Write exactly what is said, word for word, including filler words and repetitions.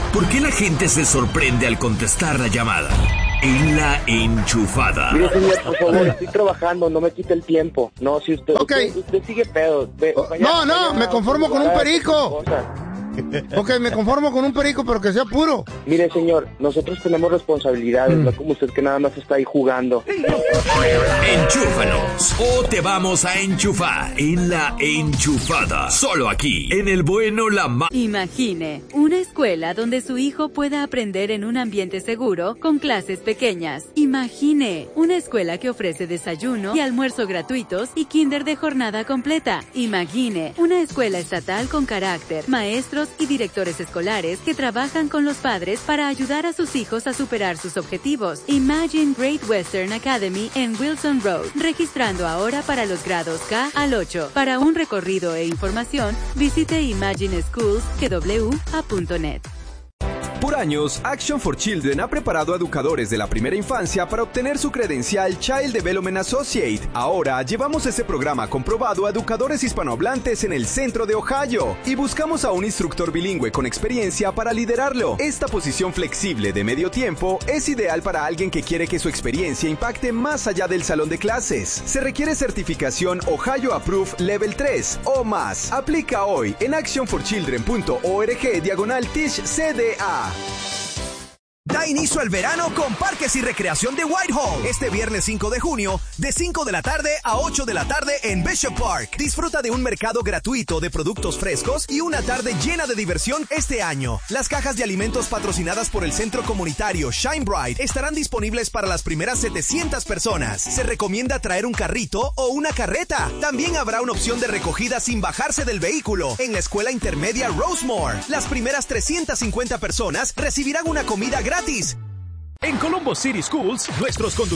¿Por qué la gente se sorprende al contestar la llamada? En La Enchufada. Mire, señor, por favor, estoy trabajando, no me quite el tiempo. No, si usted, okay. usted, usted sigue pedo. Ve, vaya, no, no, vaya, me conformo con un perico. Ok, me conformo con un perico, pero que sea puro. Mire, señor, nosotros tenemos responsabilidades, mm. no como usted que nada más está ahí jugando. Enchúfanos o te vamos a enchufar en La Enchufada. Solo aquí, en el bueno, la ma... Imagine una escuela donde su hijo pueda aprender en un ambiente seguro con clases pequeñas. Imagine una escuela que ofrece desayuno y almuerzo gratuitos y kinder de jornada completa. Imagine una escuela estatal con carácter, maestros y directores escolares que trabajan con los padres para ayudar a sus hijos a superar sus objetivos. Imagine Great Western Academy en Wilson Road, registrando ahora para los grados K al ocho. Para un recorrido e información, visite imagine schools w a punto net. Por años, Action for Children ha preparado a educadores de la primera infancia para obtener su credencial Child Development Associate. Ahora, llevamos ese programa comprobado a educadores hispanohablantes en el centro de Ohio y buscamos a un instructor bilingüe con experiencia para liderarlo. Esta posición flexible de medio tiempo es ideal para alguien que quiere que su experiencia impacte más allá del salón de clases. Se requiere certificación Ohio Approved Level tres o más. Aplica hoy en action for children punto org diagonal Teach C D A. Da inicio al verano con Parques y Recreación de Whitehall. Este viernes cinco de junio, de cinco de la tarde a ocho de la tarde en Bishop Park. Disfruta de un mercado gratuito de productos frescos y una tarde llena de diversión este año. Las cajas de alimentos patrocinadas por el centro comunitario Shine Bright estarán disponibles para las primeras setecientas personas. Se recomienda traer un carrito o una carreta. También habrá una opción de recogida sin bajarse del vehículo en la escuela intermedia Rosemore. Las primeras trescientas cincuenta personas recibirán una comida gratis. En Colombo City Schools, nuestros conductores